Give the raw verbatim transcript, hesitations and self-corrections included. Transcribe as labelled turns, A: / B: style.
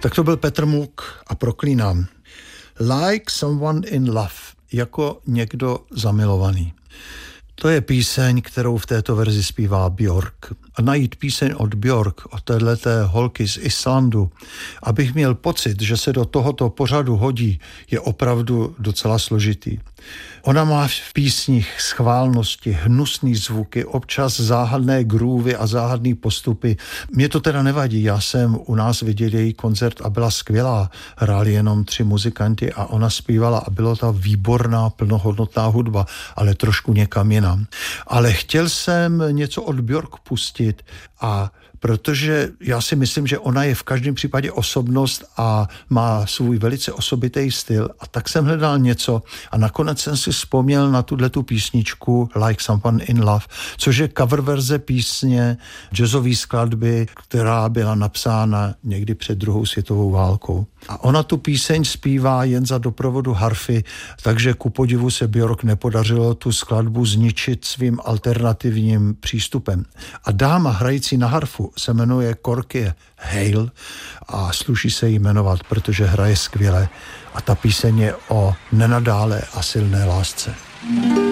A: Tak to byl Petr Muk a Proklínám. Like Someone in Love, jako někdo zamilovaný. To je píseň, kterou v této verzi zpívá Björk. A najít píseň od Björk, od téhleté holky z Islandu, abych měl pocit, že se do tohoto pořadu hodí, je opravdu docela složitý. Ona má v písních schválnosti, hnusný zvuky, občas záhadné groovy a záhadné postupy. Mně to teda nevadí, já jsem u nás viděl její koncert a byla skvělá. Hráli jenom tři muzikanti a ona zpívala a byla ta výborná, plnohodnotná hudba, ale trošku někam jinam. Ale chtěl jsem něco od Björk pustit a protože já si myslím, že ona je v každém případě osobnost a má svůj velice osobitý styl. A tak jsem hledal něco a nakonec jsem si vzpomněl na tuhletu písničku Like Someone in Love, což je cover verze písně jazzové skladby, která byla napsána někdy před druhou světovou válkou. A ona tu píseň zpívá jen za doprovodu harfy, takže ku podivu se Björk nepodařilo tu skladbu zničit svým alternativním přístupem. A dáma hrající na harfu se jmenuje Korkie Hale a sluší se jí jmenovat, protože hraje skvěle a ta píseň je o nenadále a silné lásce.